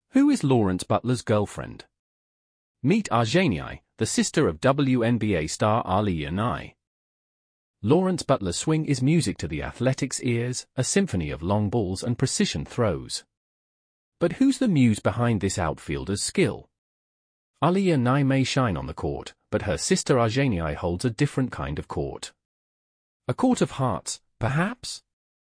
Who is Lawrence Butler's girlfriend? Meet Arjani, the sister of WNBA star Aliyah Nye. Lawrence Butler's swing is music to the athletic's ears, a symphony of long balls and precision throws. But who's the muse behind this outfielder's skill? Aliyah Nye may shine on the court, but her sister Arjani holds a different kind of court. A court of hearts, perhaps?